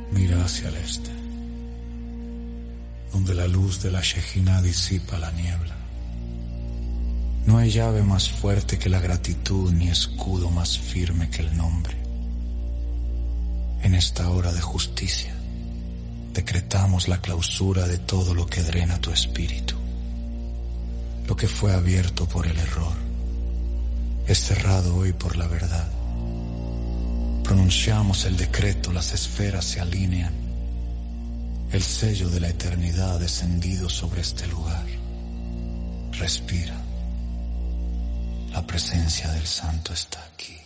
Mira hacia el este, donde la luz de la Shejinah disipa la niebla. No hay llave más fuerte que la gratitud, ni escudo más firme que el nombre. En esta hora de justicia, decretamos la clausura de todo lo que drena tu espíritu. Lo que fue abierto por el error es cerrado hoy por la verdad. Pronunciamos el decreto, las esferas se alinean. El sello de la eternidad ha descendido sobre este lugar. Respira. La presencia del Santo está aquí.